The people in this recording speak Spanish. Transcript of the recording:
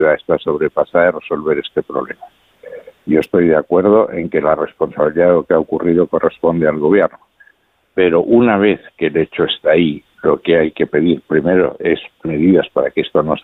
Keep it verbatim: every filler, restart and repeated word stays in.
ciudad está sobrepasada de resolver este problema. Yo estoy de acuerdo en que la responsabilidad de lo que ha ocurrido corresponde al gobierno, pero una vez que el hecho está ahí, lo que hay que pedir primero es medidas para que esto no